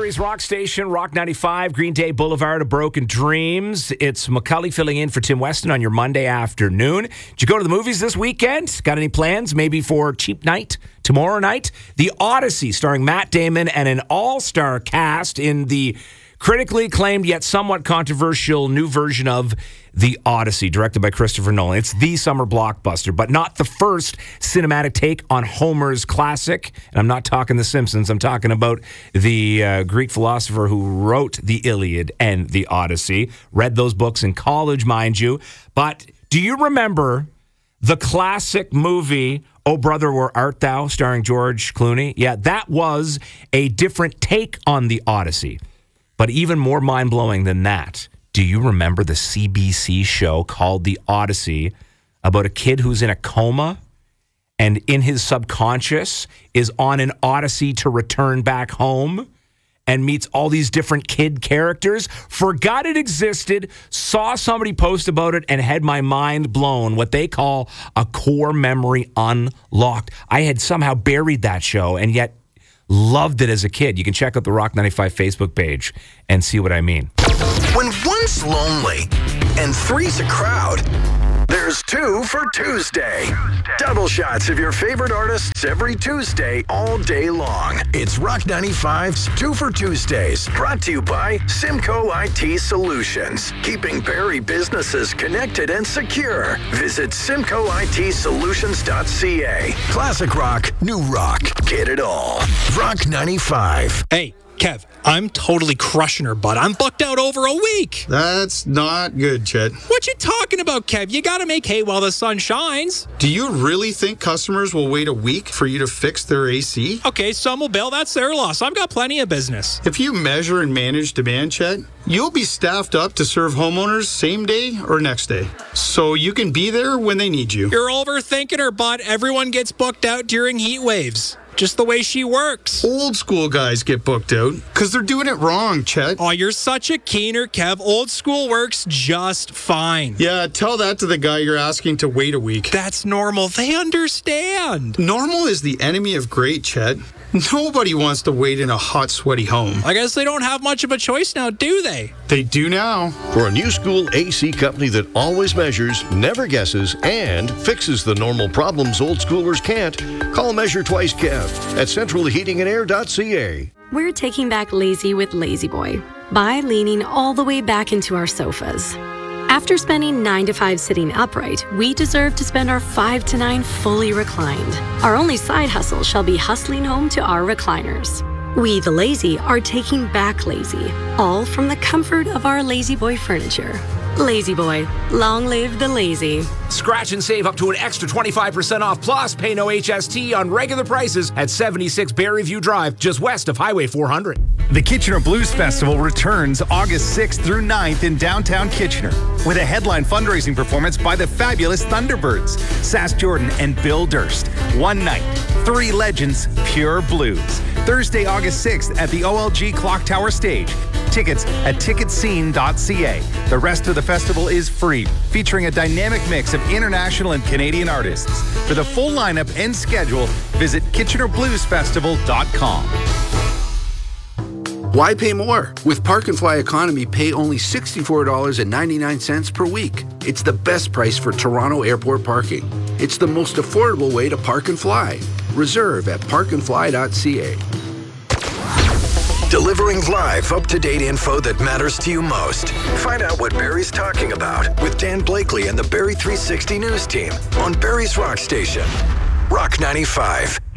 Barrie's Rock Station, Rock 95, Green Day Boulevard of Broken Dreams. It's McCully filling in for Tim Weston on your Monday afternoon. Did you go to the movies this weekend? Got any plans? Maybe for cheap night, tomorrow night? The Odyssey, starring Matt Damon and an all-star cast in the critically acclaimed yet somewhat controversial new version of The Odyssey, directed by Christopher Nolan. It's the summer blockbuster, but not the first cinematic take on Homer's classic. And I'm not talking The Simpsons. I'm talking about the Greek philosopher who wrote the Iliad and the Odyssey. Read those books in college, mind you. But do you remember the classic movie Oh Brother, Where Art Thou, starring George Clooney? Yeah, that was a different take on the Odyssey. But even more mind-blowing than that, do you remember the CBC show called The Odyssey about a kid who's in a coma and in his subconscious is on an odyssey to return back home and meets all these different kid characters? Forgot it existed, saw somebody post about it, and had my mind blown. What they call a core memory unlocked. I had somehow buried that show and yet loved it as a kid. You can check out the Rock 95 Facebook page and see what I mean. When one's lonely and three's a crowd, there's two for Tuesday. Double shots of your favorite artists every Tuesday, all day long. It's Rock 95's Two for Tuesdays, brought to you by Simcoe IT Solutions, keeping Barrie businesses connected and secure. Visit simcoeitsolutions.ca. Classic rock, new rock, get it all. Rock 95. Hey, Kev, I'm totally crushing her, bud. I'm booked out over a week. That's not good, Chet. What you talking about, Kev? You gotta make hay while the sun shines. Do you really think customers will wait a week for you to fix their AC? Okay, some will bail. That's their loss. I've got plenty of business. If you measure and manage demand, Chet, you'll be staffed up to serve homeowners same day or next day, so you can be there when they need you. You're overthinking her, bud. Everyone gets booked out during heat waves. Just the way she works. Old school guys get booked out because they're doing it wrong, Chet. Oh, you're such a keener, Kev. Old school works just fine. Yeah, tell that to the guy you're asking to wait a week. That's normal. They understand. Normal is the enemy of great, Chet. Nobody wants to wait in a hot, sweaty home. I guess they don't have much of a choice now, do they? They do now. For a new school AC company that always measures, never guesses, and fixes the normal problems old schoolers can't, call Measure Twice Kev at centralheatingandair.ca. We're taking back lazy with Lazy Boy by leaning all the way back into our sofas. After spending 9 to 5 sitting upright, we deserve to spend our 5 to 9 fully reclined. Our only side hustle shall be hustling home to our recliners. We, the lazy, are taking back lazy, all from the comfort of our Lazy Boy furniture. Lazy Boy, long live the lazy. Scratch and save up to an extra 25% off, plus pay no HST on regular prices at 76 Berryview Drive, just west of Highway 400. The Kitchener Blues Festival returns August 6th through 9th in downtown Kitchener with a headline fundraising performance by the fabulous Thunderbirds, Sass Jordan and Bill Durst. One night, 3 legends, pure blues. Thursday, August 6th at the OLG Clock Tower stage. Tickets at ticketscene.ca. The rest of the festival is free, featuring a dynamic mix of international and Canadian artists. For the full lineup and schedule, visit KitchenerBluesFestival.com. Why pay more? With Park and Fly Economy, pay only $64.99 per week. It's the best price for Toronto Airport parking. It's the most affordable way to park and fly. Reserve at parkandfly.ca. Delivering live, up-to-date info that matters to you most. Find out what Barrie's talking about with Dan Blakely and the Barrie 360 News team on Barrie's Rock Station. Rock 95.